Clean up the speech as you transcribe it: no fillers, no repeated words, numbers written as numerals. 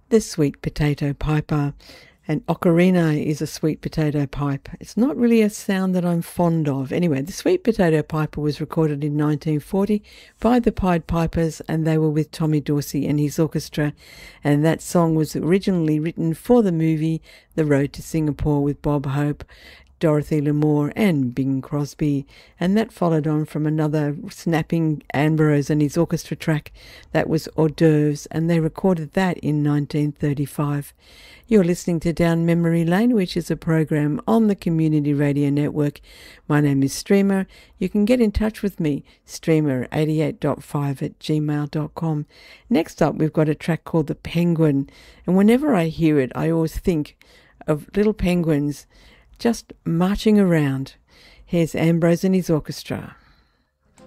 the sweet potato piper. And ocarina is a sweet potato pipe. It's not really a sound that I'm fond of. Anyway, the sweet potato piper was recorded in 1940 by the Pied Pipers, and they were with Tommy Dorsey and his orchestra. And that song was originally written for the movie The Road to Singapore with Bob Hope, Dorothy Lamour and Bing Crosby, and that followed on from another snapping Ambrose and his orchestra track that was Hors d'oeuvres, and they recorded that in 1935. You're listening to Down Memory Lane, which is a program on the Community Radio Network. My name is Streamer. You can get in touch with me, streamer88.5@gmail.com. Next up, we've got a track called The Penguin, and whenever I hear it, I always think of little penguins just marching around. Here's Ambrose and his orchestra.